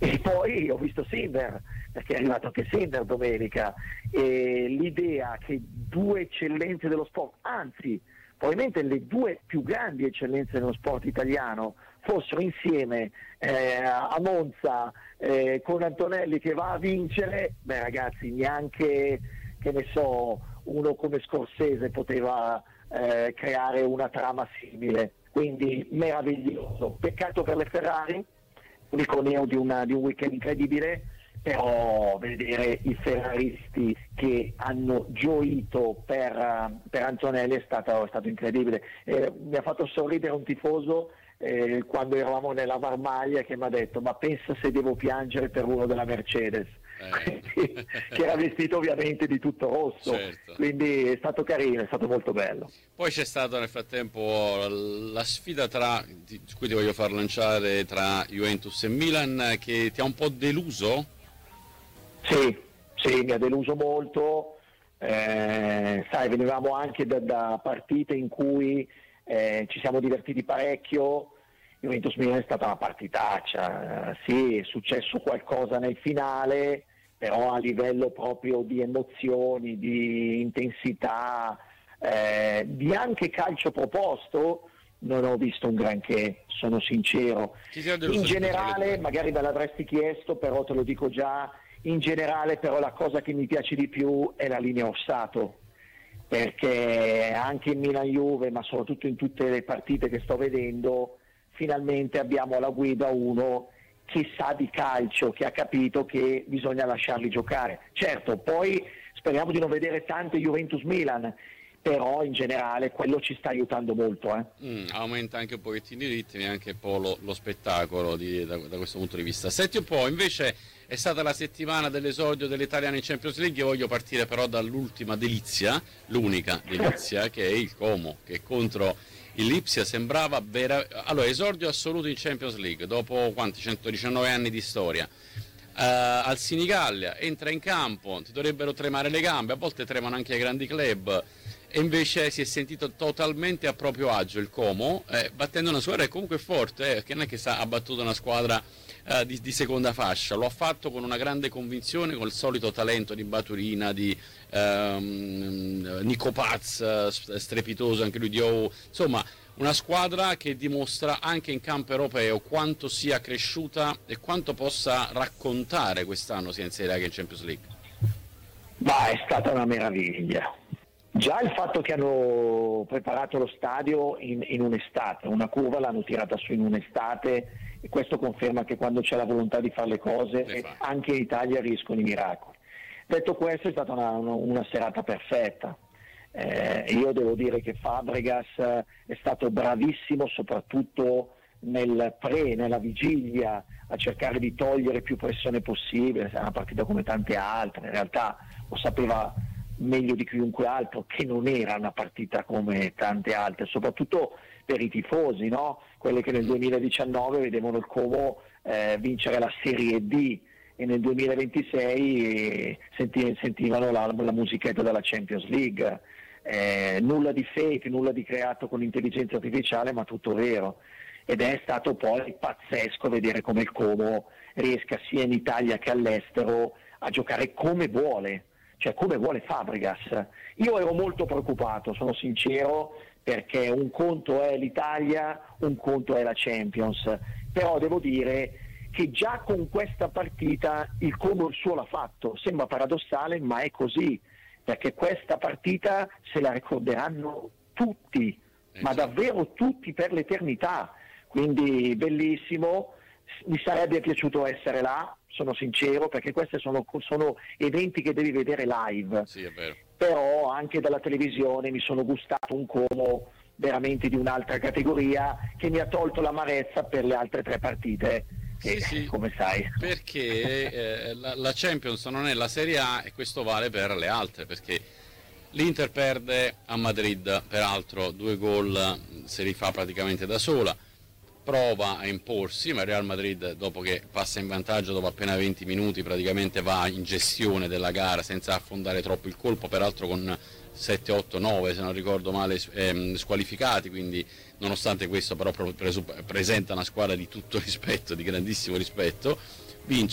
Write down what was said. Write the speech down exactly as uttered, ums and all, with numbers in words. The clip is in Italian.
E poi ho visto Sinner, perché è arrivato anche Sinner domenica, e l'idea che due eccellenze dello sport, anzi probabilmente le due più grandi eccellenze dello sport italiano, fossero insieme eh, a Monza eh, con Antonelli che va a vincere, beh ragazzi, neanche, che ne so, uno come Scorsese poteva eh, creare una trama simile, quindi meraviglioso. Peccato per le Ferrari, unico neo di, una, di un weekend incredibile, però vedere i ferraristi che hanno gioito per, per Antonelli è stato, è stato incredibile. Eh, mi ha fatto sorridere un tifoso eh, quando eravamo nella Marmaglia, che mi ha detto: ma pensa se devo piangere per uno della Mercedes, eh. che era vestito ovviamente di tutto rosso, certo. Quindi è stato carino, è stato molto bello. Poi c'è stata nel frattempo la sfida tra, di cui ti voglio far lanciare, tra Juventus e Milan, che ti ha un po' deluso? Sì, sì, mi ha deluso molto, eh, sai, venivamo anche da, da partite in cui eh, ci siamo divertiti parecchio. Juventus-Milan è stata una partitaccia, sì, è successo qualcosa nel finale, però a livello proprio di emozioni, di intensità, eh, di anche calcio proposto, non ho visto un granché, sono sincero. In generale, magari me l'avresti chiesto, però te lo dico già, in generale però la cosa che mi piace di più è la linea Ossato, perché anche in Milan-Juve, ma soprattutto in tutte le partite che sto vedendo, finalmente abbiamo alla guida uno che sa di calcio, che ha capito che bisogna lasciarli giocare. Certo, poi speriamo di non vedere tante Juventus-Milan, però in generale quello ci sta aiutando molto. Eh. Mm, aumenta anche un pochettino i ritmi, anche un po' lo, lo spettacolo di, da, da questo punto di vista. Senti un po', invece è stata la settimana dell'esordio delle italiane in Champions League. Io voglio partire però dall'ultima delizia, l'unica delizia, che è il Como, che contro il Lipsia sembrava vera... Allora, esordio assoluto in Champions League, dopo quanti? centodiciannove anni di storia. Uh, al Sinigallia, entra in campo, ti dovrebbero tremare le gambe, a volte tremano anche ai grandi club, e invece si è sentito totalmente a proprio agio il Como, eh, battendo una squadra che comunque è forte, eh, che non è che sta, ha battuto una squadra uh, di, di seconda fascia, lo ha fatto con una grande convinzione, con il solito talento di Baturina, di um, Nico Paz, strepitoso anche lui di O, insomma una squadra che dimostra anche in campo europeo quanto sia cresciuta e quanto possa raccontare quest'anno sia in Serie A che in Champions League. Ma è stata una meraviglia. Già il fatto che hanno preparato lo stadio in, in un'estate, una curva l'hanno tirata su in un'estate, e questo conferma che quando c'è la volontà di fare le cose le fa. Anche in Italia riescono i miracoli. Detto questo, è stata una, una, una serata perfetta. Eh, io devo dire che Fabregas è stato bravissimo soprattutto nel pre, nella vigilia, a cercare di togliere più pressione possibile. È una partita come tante altre, in realtà lo sapeva meglio di chiunque altro che non era una partita come tante altre, soprattutto per i tifosi, no? Quelli che nel duemiladiciannove vedevano il Como eh, vincere la Serie D e nel duemilaventisei senti, sentivano la, la musichetta della Champions League. Eh, nulla di fake, nulla di creato con intelligenza artificiale, ma tutto vero, ed è stato poi pazzesco vedere come il Como riesca sia in Italia che all'estero a giocare come vuole, cioè come vuole Fabregas. Io ero molto preoccupato, sono sincero, perché un conto è l'Italia, un conto è la Champions, però devo dire che già con questa partita il Como il suo l'ha fatto. Sembra paradossale, ma è così, perché questa partita se la ricorderanno tutti, ma davvero tutti per l'eternità, quindi bellissimo. Mi sarebbe piaciuto essere là, sono sincero, perché questi sono, sono eventi che devi vedere live. Sì, è vero. Però anche dalla televisione mi sono gustato un Como veramente di un'altra categoria, che mi ha tolto l'amarezza per le altre tre partite. Sì, sì, come sai, perché eh, la, la Champions non è la Serie A, e questo vale per le altre, perché l'Inter perde a Madrid, peraltro due gol se li fa praticamente da sola, prova a imporsi, ma il Real Madrid, dopo che passa in vantaggio dopo appena venti minuti, praticamente va in gestione della gara senza affondare troppo il colpo, peraltro con sette, otto, nove se non ricordo male ehm, squalificati, quindi nonostante questo però presu- presenta una squadra di tutto rispetto, di grandissimo rispetto. vince.